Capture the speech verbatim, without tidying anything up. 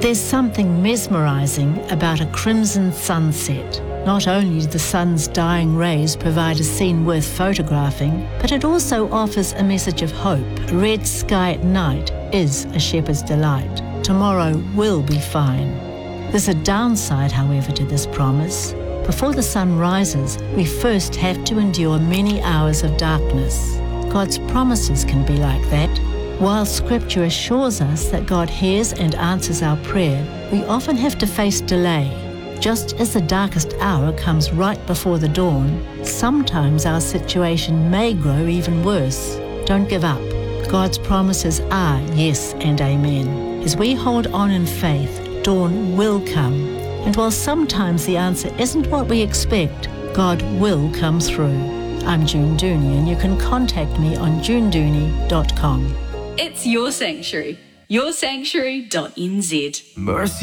There's something mesmerising about a crimson sunset. Not only do the sun's dying rays provide a scene worth photographing, but it also offers a message of hope. A red sky at night is a shepherd's delight. Tomorrow will be fine. There's a downside, however, to this promise. Before the sun rises, we first have to endure many hours of darkness. God's promises can be like that. While Scripture assures us that God hears and answers our prayer, we often have to face delay. Just as the darkest hour comes right before the dawn, sometimes our situation may grow even worse. Don't give up. God's promises are yes and amen. As we hold on in faith, dawn will come. And while sometimes the answer isn't what we expect, God will come through. I'm June Dooney, and you can contact me on june dooney dot com. It's your sanctuary. your sanctuary dot n z. Mercy.